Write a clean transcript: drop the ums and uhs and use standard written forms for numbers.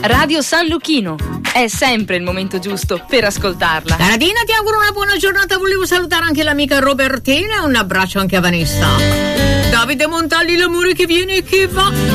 Radio San Luchino. È sempre il momento giusto per ascoltarla. Caradina, ti auguro una buona giornata. Volevo salutare anche l'amica Robertina e un abbraccio anche a Vanessa. Davide Montagli, l'amore che viene e che va.